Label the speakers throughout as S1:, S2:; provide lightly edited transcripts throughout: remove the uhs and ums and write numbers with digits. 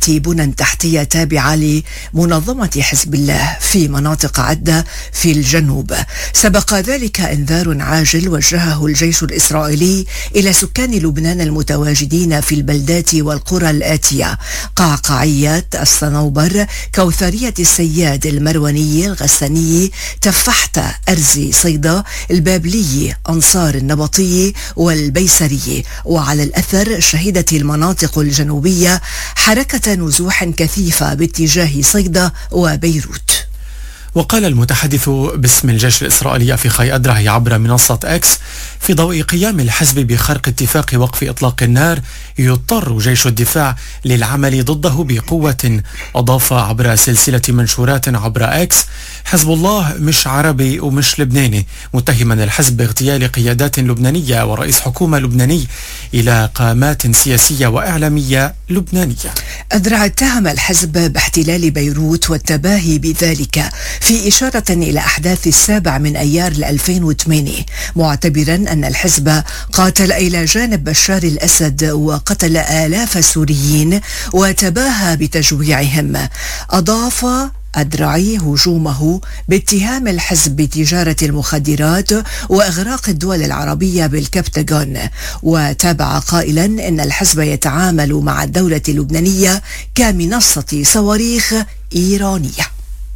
S1: بنى تحتية تابعة لمنظمة حزب الله في مناطق عدة في الجنوب. سبق ذلك إنذار عاجل وجهه الجيش الإسرائيلي إلى سكان لبنان المتواجدين في البلدات والقرى الآتية: قعقعية، الصنوبر، كوثرية السياد، المروني، الغساني، تفحت، أرزي، صيدا، البابلي، أنصار، النبطي والبيسري. وعلى الأثر شهدت المناطق الجنوبية حركة نزوح كثيفة باتجاه صيدا وبيروت.
S2: وقال المتحدث باسم الجيش الإسرائيلي أفيخاي أدرعي عبر منصة إكس: في ضوء قيام الحزب بخرق اتفاق وقف إطلاق النار يضطر جيش الدفاع للعمل ضده بقوة. أضاف عبر سلسلة منشورات عبر إكس: حزب الله مش عربي ومش لبناني، متهما الحزب باغتيال قيادات لبنانية ورئيس حكومة لبناني إلى قامات سياسية وإعلامية لبنانية.
S1: أدرع اتهم الحزب باحتلال بيروت والتباهي بذلك في إشارة إلى أحداث 7 أيار 2008، معتبرا أن الحزب قاتل إلى جانب بشار الأسد وقتل آلاف سوريين وتباهى بتجويعهم. أضاف أدرعي هجومه باتهام الحزب بتجارة المخدرات وإغراق الدول العربية بالكبتاغون، وتابع قائلا إن الحزب يتعامل مع الدولة اللبنانية كمنصة صواريخ إيرانية.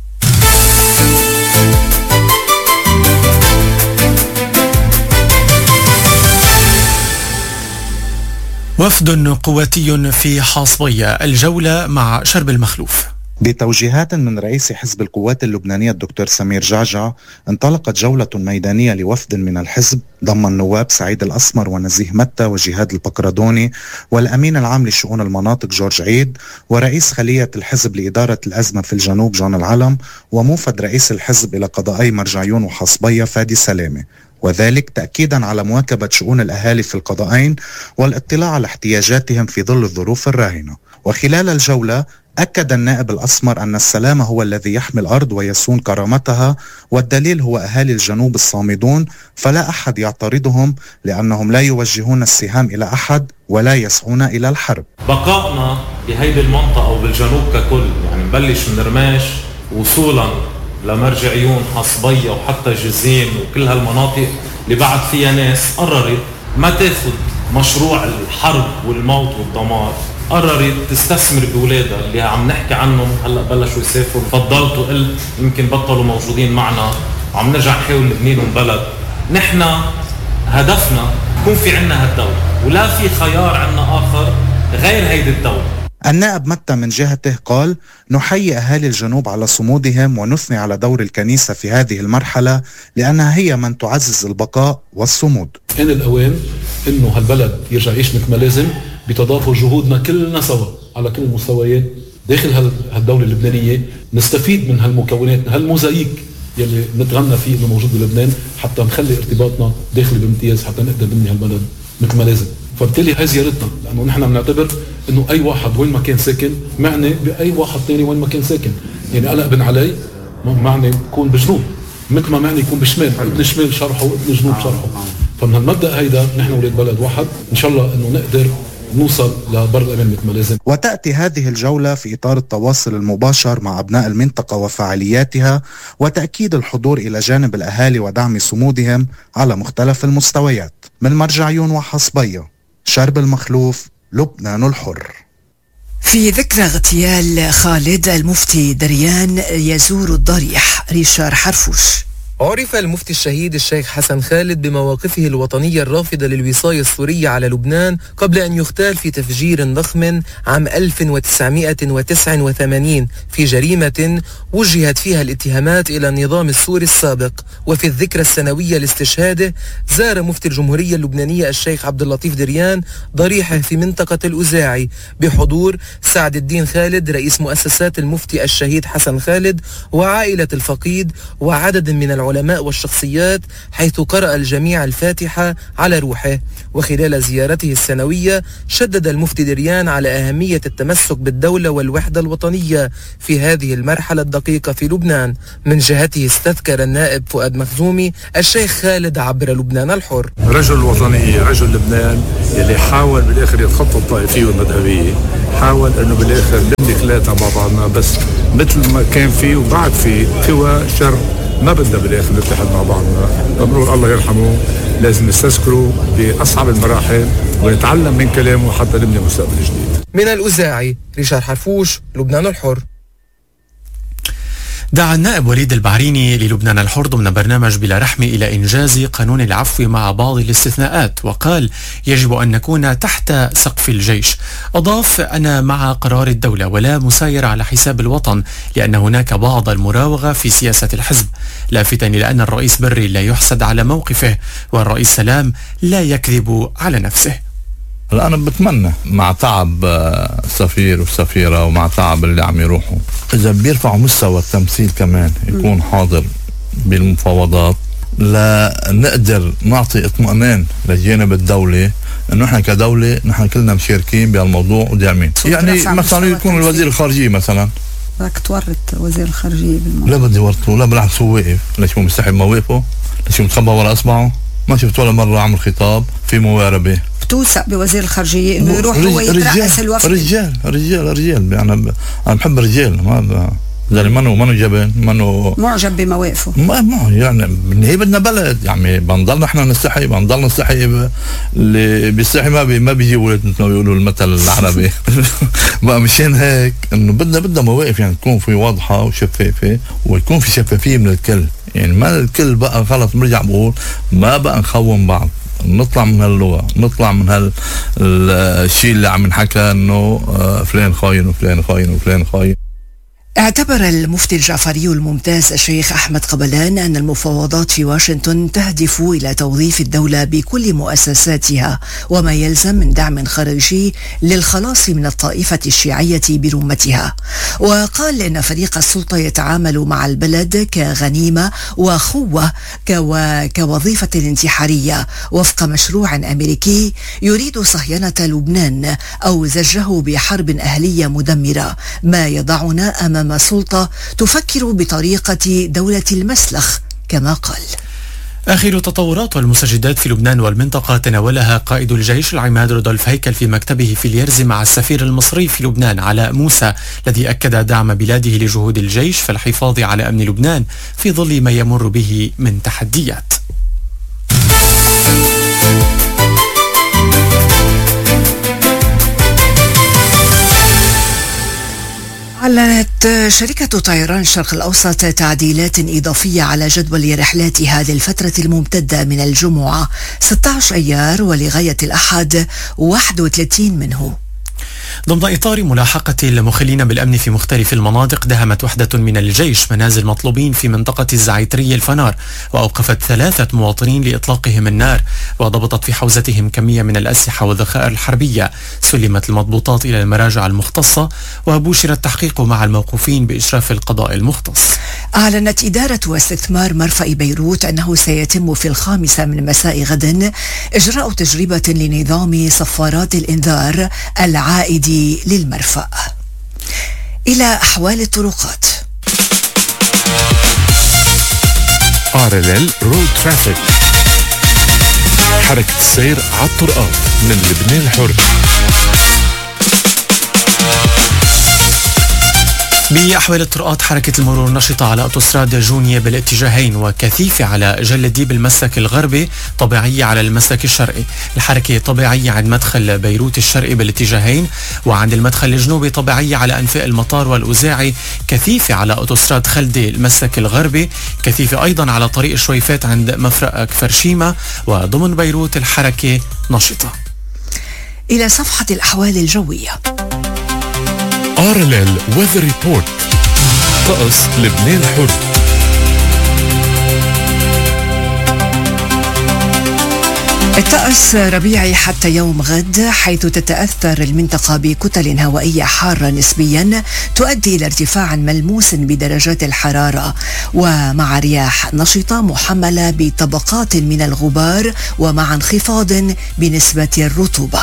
S2: وفد قواتي في حاصبية، الجولة مع شرب المخلوف.
S3: بتوجيهات من رئيس حزب القوات اللبنانية الدكتور سمير جعجع، انطلقت جولة ميدانية لوفد من الحزب ضم النواب سعيد الأسمر ونزيه متى وجهاد البقردوني والأمين العام لشؤون المناطق جورج عيد ورئيس خلية الحزب لإدارة الأزمة في الجنوب جون العلم، وموفد رئيس الحزب إلى قضائي مرجعيون وحصبية فادي سلامة، وذلك تأكيدا على مواكبة شؤون الأهالي في القضائين والاطلاع على احتياجاتهم في ظل الظروف الراهنة. وخلال الجولة أكد النائب الأسمر أن السلام هو الذي يحمي الأرض ويصون كرامتها، والدليل هو أهالي الجنوب الصامدون، فلا أحد يعترضهم لأنهم لا يوجهون السهام إلى أحد ولا يسعون إلى الحرب.
S4: بقائنا بهيدي المنطقة وبالجنوب ككل، يعني نبلش من رماش وصولا لمرجعيون حصبية وحتى جزين وكل هالمناطق اللي بعد فيها ناس قررت ما تاخد مشروع الحرب والموت والدمار، قررت تستثمر بولادها اللي عم نحكي عنهم هلا بلشوا يسافروا. فضلت وقلت يمكن بطلوا موجودين معنا وعم نرجع نحاول نبني لهم بلد. نحن هدفنا يكون في عنا هالدولة ولا في خيار عنا آخر غير هيدي الدولة.
S3: النائب متى من جهته قال: نحيي أهالي الجنوب على صمودهم ونثني على دور الكنيسة في هذه المرحلة لأنها هي من تعزز البقاء والصمود.
S5: إن الأوان إنه هالبلد يرجع يعيش مثل ما لازم بتضافر جهودنا كلنا سوا على كل المستويات داخل هالدولة اللبنانية، نستفيد من هالمكونات، هالموزايك يلي نتغنى فيه إنه موجود بلبنان حتى نخلي ارتباطنا داخلي بامتياز حتى نقدر نبني هالبلد مثل ما لازم. فبالتالي هاي زيارتنا، لأنه نحن بنعتبر إنه أي واحد وين ما كان ساكن معني بأي واحد تاني وين ما كان ساكن. يعني أنا ابن علي معني يكون بجنوب مثل ما معني يكون بشمال، ابن شمال شرحه وابن جنوب شرحه. فمن هالمبدأ هيدا نحن ولاد بلد واحد، إن شاء الله إنه نقدر نوصل لبر الأمان مثل ما لازم.
S3: وتأتي هذه الجولة في إطار التواصل المباشر مع أبناء المنطقة وفعالياتها وتأكيد الحضور إلى جانب الأهالي ودعم صمودهم على مختلف المستويات. من مرجعيون وحصبية، شرب المخلوف، لبنان الحر.
S1: في ذكرى اغتيال خالد، المفتي دريان يزور الضريح. ريشار حرفوش.
S6: عرف المفتي الشهيد الشيخ حسن خالد بمواقفه الوطنية الرافضة للوصاية السورية على لبنان قبل أن يغتال في تفجير ضخم عام 1989 في جريمة وجهت فيها الاتهامات إلى النظام السوري السابق. وفي الذكرى السنوية لاستشهاده زار مفتي الجمهورية اللبنانية الشيخ عبد اللطيف دريان ضريحه في منطقة الأزاعي بحضور سعد الدين خالد رئيس مؤسسات المفتي الشهيد حسن خالد وعائلة الفقيد وعدد من العلماء والشخصيات، حيث قرأ الجميع الفاتحة على روحه. وخلال زيارته السنوية شدد المفتي دريان على أهمية التمسك بالدولة والوحدة الوطنية في هذه المرحلة الدقيقة في لبنان. من جهته استذكر النائب فؤاد مخزومي الشيخ خالد عبر لبنان الحر.
S7: رجل الوطنية، رجل لبنان اللي حاول بالآخر يتخطى الطائفية والمذهبية، حاول أنه بالآخر نبني كلاتنا مع بعضنا، بس مثل ما كان فيه وبعد فيه قوى شر ما بدنا بالآخر نتحد مع بعضنا. بنقول الله يرحمه، لازم نستذكره بأصعب المراحل ونتعلم من كلامه حتى نبني مستقبل جديد.
S6: من الأوزاعي ريشار حرفوش، لبنان الحر.
S2: دعا النائب وليد البعريني للبنان الحر ضمن برنامج بلا رحمة إلى إنجاز قانون العفو مع بعض الاستثناءات، وقال يجب أن نكون تحت سقف الجيش. أضاف أنا مع قرار الدولة ولا مسايرة على حساب الوطن، لأن هناك بعض المراوغة في سياسة الحزب، لافتا إلى أن الرئيس بري لا يحسد على موقفه والرئيس سلام لا يكذب على نفسه.
S8: أنا بتمنى مع تعب السفير والسفيرة ومع تعب اللي عم يروحوا، إذا بيرفعوا مستوى التمثيل كمان يكون حاضر بالمفاوضات، لنقدر نعطي اطمئنان لجانب الدولة إنه إحنا كدولة نحن كلنا مشاركين بهالموضوع وداعمين. يعني مثلا يكون الوزير الخارجية مثلا
S9: بدك تورط وزير الخارجية بالموضوع.
S8: لا بدي ورطه، لا بالعكس هو واقف. ليش هو مستحي مواقفه؟ ليش هو متخبى ورا إصبعه؟ ما شفت ولا مرة عمل خطاب في مواربة.
S9: بتوثق بوزير الخارجية انه يروح هو يترأس الوفد.
S8: رجال يعني انا بحب الرجال، ما زي منو جبن، منو
S9: معجب بمواقفه.
S8: ما يعني هي بدنا بلد، يعني بنضل نحن نستحي، بنضل نستحي. اللي بيستحي ما بيجي ولد مثل ما بيقولوا المثل العربي. بقى مشان هيك انه بدنا مواقف يعني تكون في واضحة وشفافة، ويكون في شفافية من الكل. يعني ما الكل بقى خلص برجع بقول ما بقى نخون بعض، نطلع من هاللغة، نطلع من هالشيء اللي عم نحكى انه فلان خاين وفلان خاين وفلان خاين.
S1: اعتبر المفتي الجعفري الممتاز الشيخ أحمد قبلان أن المفاوضات في واشنطن تهدف إلى توظيف الدولة بكل مؤسساتها وما يلزم من دعم خارجي للخلاص من الطائفة الشيعية برمتها. وقال إن فريق السلطة يتعامل مع البلد كغنيمة وخوة كوظيفة انتحارية وفق مشروع أمريكي يريد صهيونة لبنان أو زجه بحرب أهلية مدمرة، ما يضعنا أمام سلطة تفكر بطريقة دولة المسلخ كما قال.
S2: آخر تطورات والمستجدات في لبنان والمنطقة تناولها قائد الجيش العماد رودولف هيكل في مكتبه في اليرز مع السفير المصري في لبنان علاء موسى، الذي أكد دعم بلاده لجهود الجيش في الحفاظ على أمن لبنان في ظل ما يمر به من تحديات.
S1: أعلنت شركة طيران الشرق الأوسط تعديلات إضافية على جدول رحلاتها للفترة الممتدة من الجمعة 16 أيار ولغاية الأحد 31 منه.
S2: ضمن إطار ملاحقة المخلين بالأمن في مختلف المناطق، دهمت وحدة من الجيش منازل مطلوبين في منطقة الزعيترية الفنار، وأوقفت 3 مواطنين لإطلاقهم النار، وضبطت في حوزتهم كمية من الأسلحة والذخائر الحربية. سلمت المضبوطات إلى المراجع المختصة، وبشر التحقيق مع الموقوفين بإشراف القضاء المختص.
S1: أعلنت إدارة واستثمار مرفأ بيروت أنه سيتم في 5 من مساء غد إجراء تجربة لنظام صفارات الإنذار العائد للمرفأ. إلى أحوال الطرقات.
S10: RLL رود ترافيك، حركة السير على الطرقات من لبنان الحر.
S2: بأحوال الطرقات، حركة المرور نشطة على أوتوستراد جونيا بالاتجاهين، وكثيفة على جلدي بالمسلك الغربي، طبيعية على المسلك الشرقي. الحركة طبيعية عند مدخل بيروت الشرقي بالاتجاهين، وعند المدخل الجنوبي طبيعية على أنفاق المطار والأوزاعي، كثيفة على أوتوستراد خلدي المسلك الغربي، كثيفة أيضا على طريق الشويفات عند مفرق كفرشيمة، وضمن بيروت الحركة نشطة.
S1: إلى صفحة الأحوال الجوية.
S10: RLL Weather Report، طقس لبنان الحر.
S1: الطقس ربيعي حتى يوم غد، حيث تتأثر المنطقة بكتل هوائية حارة نسبيا تؤدي إلى ارتفاع ملموس بدرجات الحرارة، ومع رياح نشطة محملة بطبقات من الغبار ومع انخفاض بنسبة الرطوبة.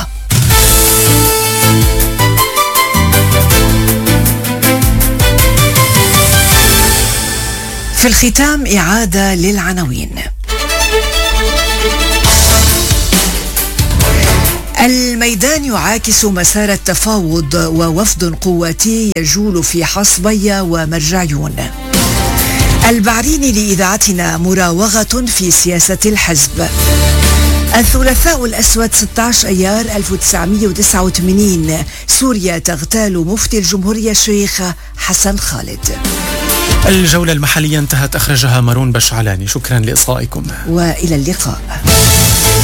S1: في الختام إعادة للعناوين. الميدان يعاكس مسار التفاوض، ووفد قواتي يجول في حصبية ومرجعيون. البعريني لإذاعتنا مراوغة في سياسة الحزب. الثلاثاء الأسود 16 أيار 1989، سوريا تغتال مفتي الجمهورية الشيخ حسن خالد.
S2: الجولة المحلية انتهت، أخرجها مارون بشعلاني. شكرا لإصغائكم
S1: وإلى اللقاء.